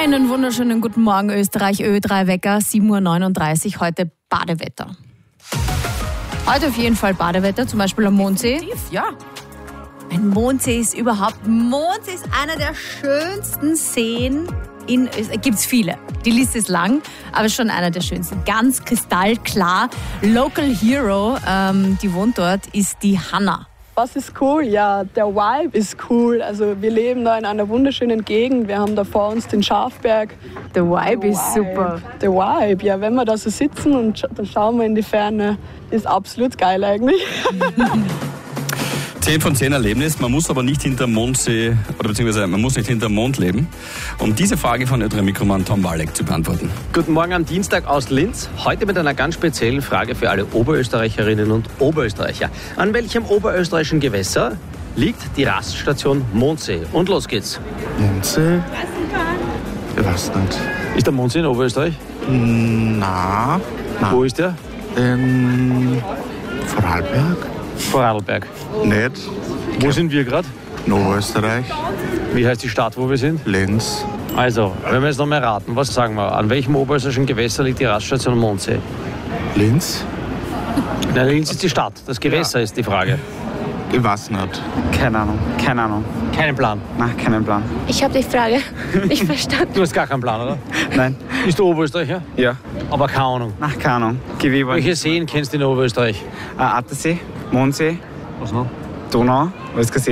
Einen wunderschönen guten Morgen, Österreich, Ö3 Wecker, 7:39 Uhr, heute Badewetter. Heute auf jeden Fall Badewetter, zum Beispiel am Mondsee. Ja. Ein Mondsee ist Mondsee ist einer der schönsten Seen in Österreich. Gibt's viele. Die Liste ist lang, aber schon einer der schönsten. Ganz kristallklar. Local Hero, die wohnt dort, ist die Hanna. Was ist cool? Ja, der Vibe ist cool. Also wir leben da in einer wunderschönen Gegend. Wir haben da vor uns den Schafberg. Der Vibe ist super. Der Vibe, ja, wenn wir da so sitzen und dann schauen wir in die Ferne, ist absolut geil eigentlich. 10 von 10 Erlebnis, man muss aber nicht hinterm Mondsee, oder beziehungsweise man muss nicht hinterm Mond leben, um diese Frage von Ö3 Mikroman Tom Walek zu beantworten. Guten Morgen am Dienstag aus Linz. Heute mit einer ganz speziellen Frage für alle Oberösterreicherinnen und Oberösterreicher. An welchem oberösterreichischen Gewässer liegt die Raststation Mondsee? Und los geht's. Mondsee? Ich weiß nicht. Ist der Mondsee in Oberösterreich? Na. Wo ist der? In Vorarlberg? Vorarlberg. Nicht. Wo sind wir gerade? In Oberösterreich. Wie heißt die Stadt, wo wir sind? Linz. Also, wenn wir jetzt noch mal raten, was sagen wir? An welchem oberösterreichischen Gewässer liegt die Raststation Mondsee? Linz? Nein, Linz ist die Stadt. Das Gewässer ist die Frage. Ich weiß nicht. Keine Ahnung. Keinen Plan. Nein, keinen Plan. Ich habe die Frage nicht verstanden. Du hast gar keinen Plan, oder? Nein. Bist du Oberösterreicher? Ja. Aber keine Ahnung. Ach, keine Ahnung. Gewebe. Welche Seen kennst du in Oberösterreich? Attersee, Mondsee, Was noch? Donau, alles gesehen.